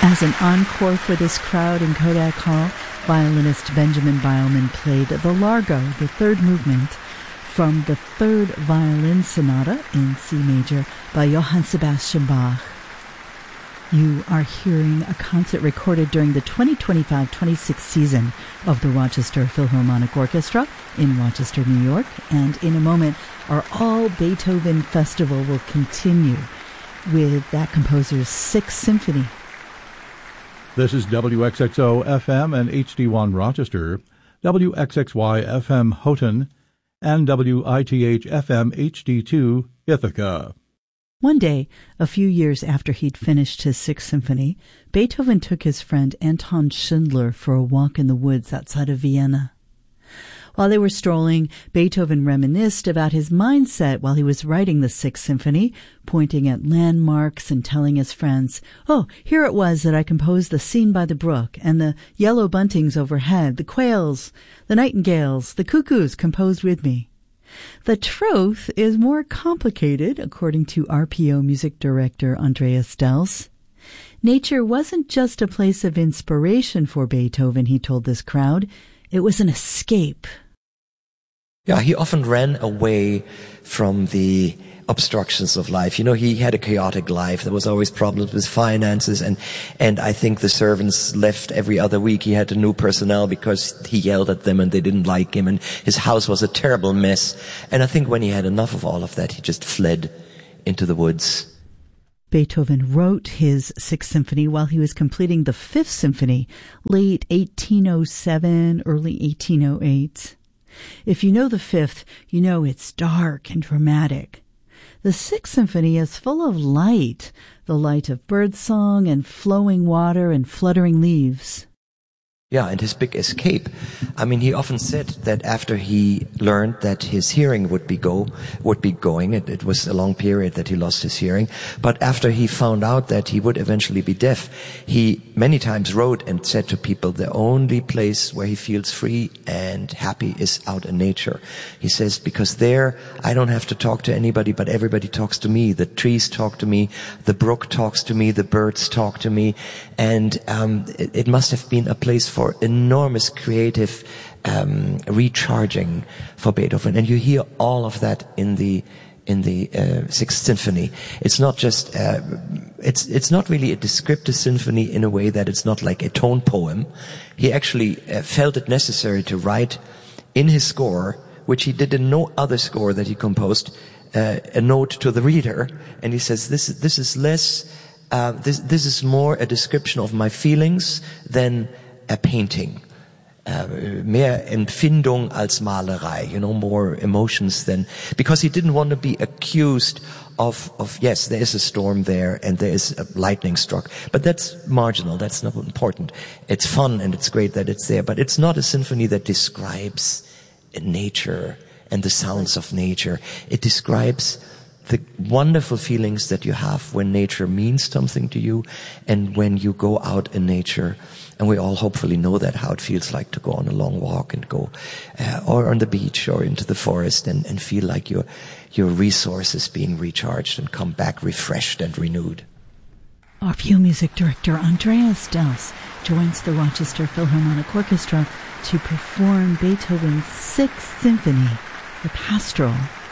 As an encore for this crowd in Kodak Hall, violinist Benjamin Beilman played the Largo, the third movement, from the Third Violin Sonata in C major by Johann Sebastian Bach. You are hearing a concert recorded during the 2025-26 season of the Rochester Philharmonic Orchestra in Rochester, New York, and in a moment our All Beethoven Festival will continue with that composer's Sixth Symphony. This is WXXO FM and HD1 Rochester, WXXY FM Houghton, and WITH FM HD2 Ithaca. One day, a few years after he'd finished his Sixth Symphony, Beethoven took his friend Anton Schindler for a walk in the woods outside of Vienna. While they were strolling, Beethoven reminisced about his mindset while he was writing the Sixth Symphony, pointing at landmarks and telling his friends, "Oh, here it was that I composed the scene by the brook, and the yellow buntings overhead, the quails, the nightingales, the cuckoos composed with me." The truth is more complicated, according to RPO music director Andreas Dels. Nature wasn't just a place of inspiration for Beethoven, he told this crowd. It was an escape. Yeah, he often ran away from the obstructions of life. You know, he had a chaotic life. There was always problems with finances, and I think the servants left every other week. He had a new personnel because he yelled at them and they didn't like him, and his house was a terrible mess. And I think when he had enough of all of that, he just fled into the woods. Beethoven wrote his Sixth Symphony while he was completing the Fifth Symphony, late 1807, early 1808. If you know the Fifth, you know it's dark and dramatic. The Sixth Symphony is full of light, the light of birdsong and flowing water and fluttering leaves. Yeah, and his big escape. I mean, he often said that after he learned that his hearing would be going, it was a long period that he lost his hearing, but after he found out that he would eventually be deaf, he many times wrote and said to people, the only place where he feels free and happy is out in nature. He says, because there I don't have to talk to anybody, but everybody talks to me. The trees talk to me, the brook talks to me, the birds talk to me, and it must have been a place for enormous creative recharging for Beethoven, and you hear all of that in the Sixth Symphony. It's not just it's not really a descriptive symphony in a way that it's not like a tone poem. He actually felt it necessary to write in his score, which he did in no other score that he composed, a note to the reader, and he says this is less this is more a description of my feelings than a painting. Mehr Empfindung als Malerei, you know, more emotions than, because he didn't want to be accused of yes, there is a storm there and there is a lightning struck, but that's marginal, that's not important. It's fun and it's great that it's there, but it's not a symphony that describes nature and the sounds of nature. It describes the wonderful feelings that you have when nature means something to you and when you go out in nature. And we all hopefully know that, how it feels like to go on a long walk and go, or on the beach or into the forest and feel like your resources being recharged and come back refreshed and renewed. RPO music director Andreas Dels joins the Rochester Philharmonic Orchestra to perform Beethoven's Sixth Symphony, the Pastoral.